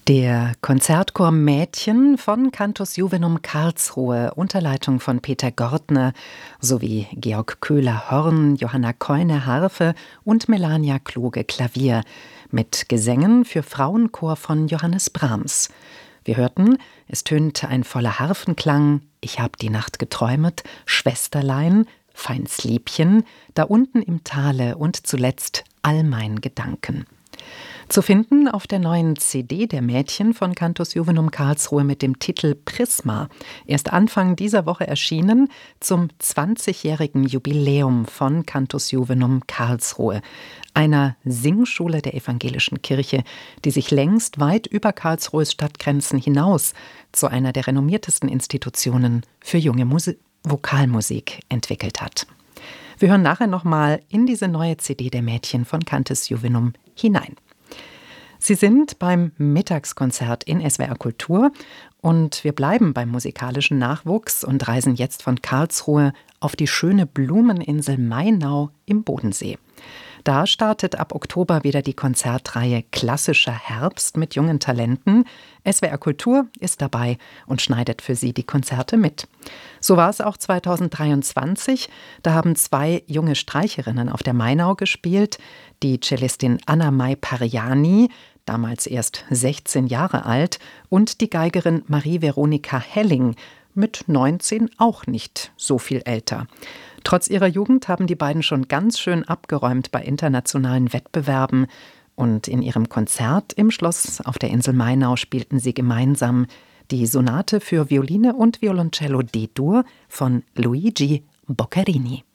Der Konzertchor Mädchen von Cantus Juvenum Karlsruhe unter Leitung von Peter Gortner sowie Georg Köhler-Horn, Johanna Keune Harfe und Melania Kluge Klavier mit Gesängen für Frauenchor von Johannes Brahms. Wir hörten, es tönt ein voller Harfenklang, Ich hab die Nacht geträumet, Schwesterlein, Feins Liebchen, Da unten im Tale und zuletzt All mein Gedanken. Zu finden auf der neuen CD der Mädchen von Cantus Juvenum Karlsruhe mit dem Titel Prisma. Erst Anfang dieser Woche erschienen zum 20-jährigen Jubiläum von Cantus Juvenum Karlsruhe, einer Singschule der evangelischen Kirche, die sich längst weit über Karlsruhes Stadtgrenzen hinaus zu einer der renommiertesten Institutionen für junge Vokalmusik entwickelt hat. Wir hören nachher nochmal in diese neue CD der Mädchen von Cantus Juvenum hinein. Sie sind beim Mittagskonzert in SWR Kultur und wir bleiben beim musikalischen Nachwuchs und reisen jetzt von Karlsruhe auf die schöne Blumeninsel Mainau im Bodensee. Da startet ab Oktober wieder die Konzertreihe Klassischer Herbst mit jungen Talenten. SWR Kultur ist dabei und schneidet für Sie die Konzerte mit. So war es auch 2023. Da haben 2 junge Streicherinnen auf der Mainau gespielt. Die Cellistin Anna-Mai Pariani, damals erst 16 Jahre alt, und die Geigerin Marie-Veronika Helling, mit 19 auch nicht so viel älter. Trotz ihrer Jugend haben die beiden schon ganz schön abgeräumt bei internationalen Wettbewerben. Und in ihrem Konzert im Schloss auf der Insel Mainau spielten sie gemeinsam die Sonate für Violine und Violoncello D-Dur von Luigi Boccherini.